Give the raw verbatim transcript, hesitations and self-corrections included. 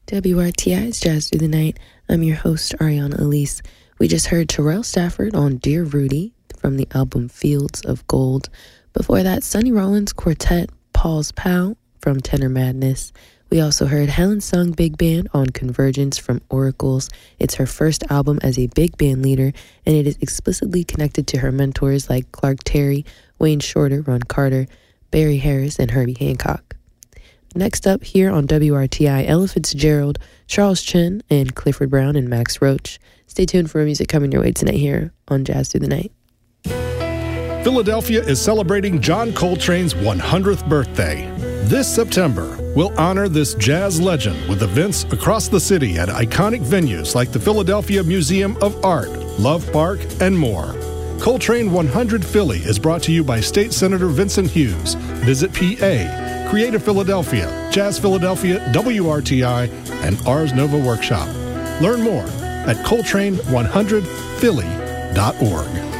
W R T I's Jazz Through the Night. I'm your host, Ariana Elise. We just heard Terrell Stafford on Dear Rudy from the album Fields of Gold. Before that, Sonny Rollins Quartet, Paul's Pal from Tenor Madness. We also heard Helen Sung Big Band on Convergence from Oracles. It's her first album as a big band leader, and it is explicitly connected to her mentors like Clark Terry, Wayne Shorter, Ron Carter, Barry Harris, and Herbie Hancock. Next up here on W R T I, Ella Fitzgerald, Charles Chen, and Clifford Brown and Max Roach. Stay tuned for music coming your way tonight here on Jazz Through the Night. Philadelphia is celebrating John Coltrane's one hundredth birthday. This September, we'll honor this jazz legend with events across the city at iconic venues like the Philadelphia Museum of Art, Love Park, and more. Coltrane one hundred Philly is brought to you by State Senator Vincent Hughes. Visit P A, Creative Philadelphia, Jazz Philadelphia, W R T I, and Ars Nova Workshop. Learn more at Coltrane one hundred Philly dot org.